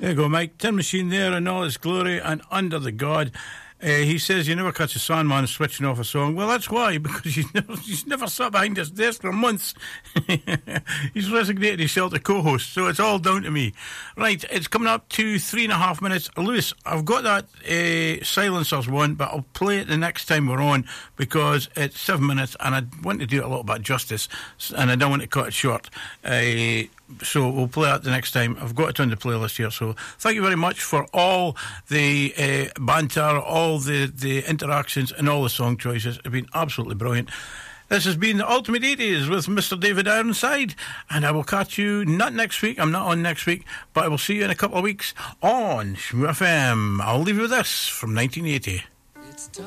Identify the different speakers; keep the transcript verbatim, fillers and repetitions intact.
Speaker 1: There you go, Mike. Tin Machine there in all its glory and under the God. Uh, he says you never catch a Sandman switching off a song. Well, that's why, because he's never, he's never sat behind his desk for months. He's resignated himself to co-host, so it's all down to me. Right, it's coming up to three and a half minutes. Lewis, I've got that uh, Silencers one, but I'll play it the next time we're on because it's seven minutes and I want to do it a little bit justice and I don't want to cut it short. Uh, So we'll play that the next time. I've got it on the playlist here. So thank you very much for all the uh, banter, all the, the interactions and all the song choices. It's been absolutely brilliant. This has been the Ultimate eighties with Mister David Ironside, and I will catch you not next week. I'm not on next week, but I will see you in a couple of weeks on Shmoo F M. I'll leave you with this from nineteen eighty.